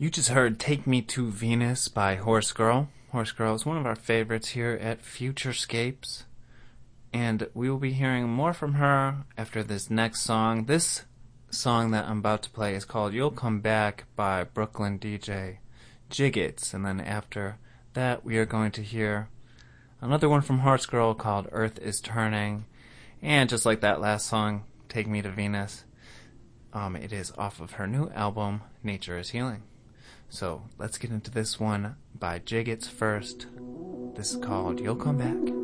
You just heard Take Me to Venus by Horse Girl. Horse Girl is one of our favorites here at Futurescapes. And we will be hearing more from her after this next song. This song that I'm about to play is called You'll Come Back by Brooklyn DJ Jiggets. And then after that we are going to hear another one from Horse Girl called Earth is Turning. And just like that last song, Take Me to Venus, it is off of her new album, Nature is Healing. So let's get into this one by Jiggets first. This is called You'll Come Back.